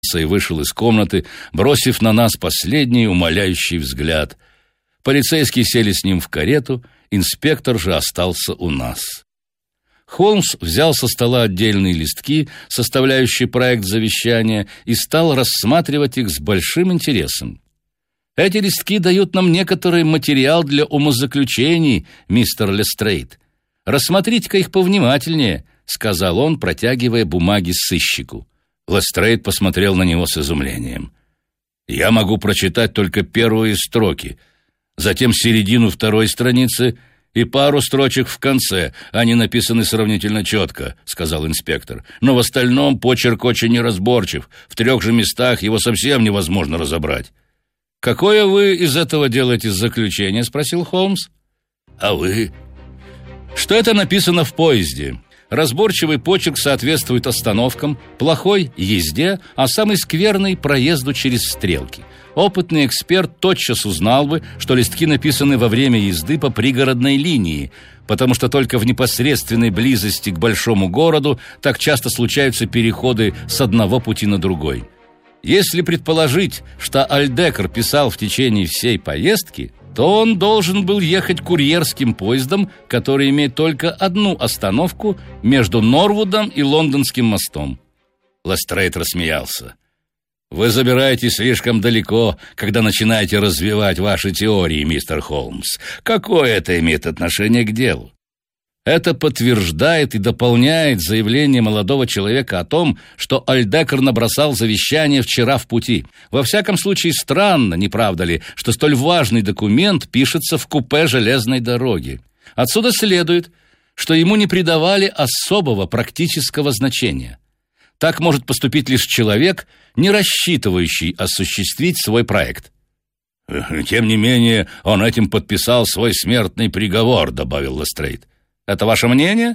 и вышел из комнаты, бросив на нас последний умоляющий взгляд. Полицейские сели с ним в карету, инспектор же остался у нас. Холмс взял со стола отдельные листки, составляющие проект завещания, и стал рассматривать их с большим интересом. «Эти листки дают нам некоторый материал для умозаключений, мистер Лестрейд. Рассмотрите-ка их повнимательнее», — сказал он, протягивая бумаги сыщику. Лестрейд посмотрел на него с изумлением. «Я могу прочитать только первые строки, затем середину второй страницы и пару строчек в конце. Они написаны сравнительно четко», — сказал инспектор. «Но в остальном почерк очень неразборчив. В 3 же местах его совсем невозможно разобрать». «Какое вы из этого делаете заключение?» — спросил Холмс. «А вы?» «Что это написано в поезде. Разборчивый почерк соответствует остановкам, плохой — езде, а самый скверный — проезду через стрелки. Опытный эксперт тотчас узнал бы, что листки написаны во время езды по пригородной линии, потому что только в непосредственной близости к большому городу так часто случаются переходы с одного пути на другой. Если предположить, что Альдекер писал в течение всей поездки, то он должен был ехать курьерским поездом, который имеет только одну остановку между Норвудом и Лондонским мостом». Лестрейд рассмеялся. «Вы забираетесь слишком далеко, когда начинаете развивать ваши теории, мистер Холмс. Какое это имеет отношение к делу? Это подтверждает и дополняет заявление молодого человека о том, что Альдекер набросал завещание вчера в пути. Во всяком случае, странно, не правда ли, что столь важный документ пишется в купе железной дороги. Отсюда следует, что ему не придавали особого практического значения. Так может поступить лишь человек, не рассчитывающий осуществить свой проект». «Тем не менее, он этим подписал свой смертный приговор», — добавил Лестрейд. «Это ваше мнение?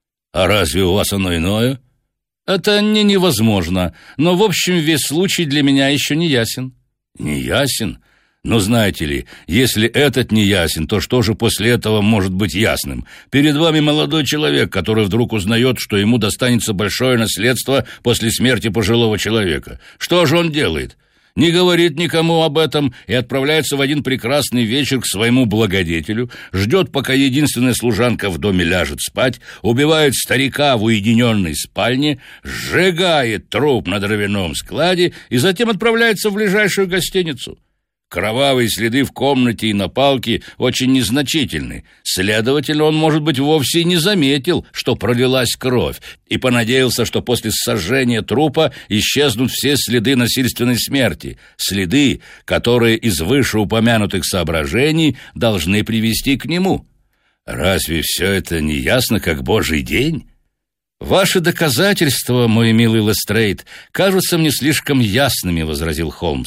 А разве у вас оно иное?» «Это невозможно, но в общем весь случай для меня еще не ясен». «Не ясен? Но знаете ли, если этот не ясен, то что же после этого может быть ясным? Перед вами молодой человек, который вдруг узнает, что ему достанется большое наследство после смерти пожилого человека. Что же он делает? Не говорит никому об этом и отправляется в один прекрасный вечер к своему благодетелю, ждет, пока единственная служанка в доме ляжет спать, убивает старика в уединенной спальне, сжигает труп на дровяном складе и затем отправляется в ближайшую гостиницу. Кровавые следы в комнате и на палке очень незначительны. Следовательно, он, может быть, вовсе не заметил, что пролилась кровь, и понадеялся, что после сожжения трупа исчезнут все следы насильственной смерти, следы, которые из вышеупомянутых соображений должны привести к нему. Разве все это не ясно, как божий день? «Ваши доказательства, мой милый Лестрейд, кажутся мне слишком ясными», — возразил Холмс.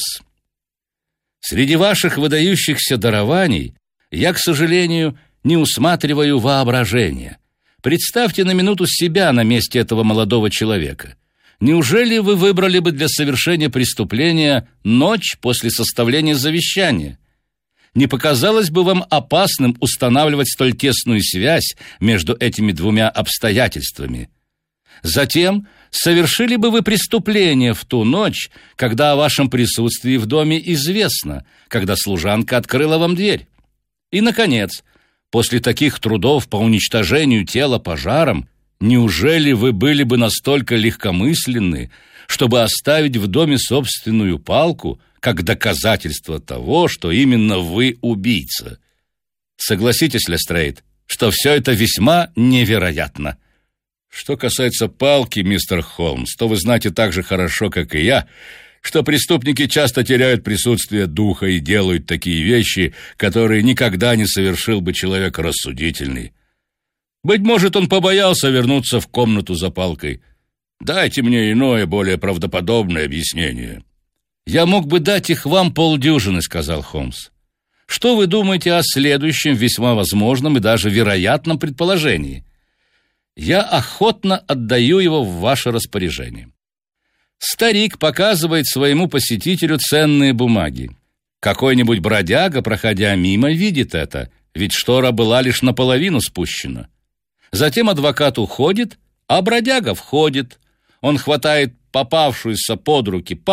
«Среди ваших выдающихся дарований я, к сожалению, не усматриваю воображения. Представьте на минуту себя на месте этого молодого человека. Неужели вы выбрали бы для совершения преступления ночь после составления завещания? Не показалось бы вам опасным устанавливать столь тесную связь между этими двумя обстоятельствами? Затем, совершили бы вы преступление в ту ночь, когда о вашем присутствии в доме известно, когда служанка открыла вам дверь? И, наконец, после таких трудов по уничтожению тела пожаром, неужели вы были бы настолько легкомысленны, чтобы оставить в доме собственную палку, как доказательство того, что именно вы убийца? Согласитесь, Лестрейд, что все это весьма невероятно». «Что касается палки, мистер Холмс, то вы знаете так же хорошо, как и я, что преступники часто теряют присутствие духа и делают такие вещи, которые никогда не совершил бы человек рассудительный. Быть может, он побоялся вернуться в комнату за палкой. Дайте мне иное, более правдоподобное объяснение». «Я мог бы дать их вам полдюжины», — сказал Холмс. «Что вы думаете о следующем весьма возможном и даже вероятном предположении? Я охотно отдаю его в ваше распоряжение. Старик показывает своему посетителю ценные бумаги. Какой-нибудь бродяга, проходя мимо, видит это, ведь штора была лишь наполовину спущена. Затем адвокат уходит, а бродяга входит. Он хватает попавшуюся под руки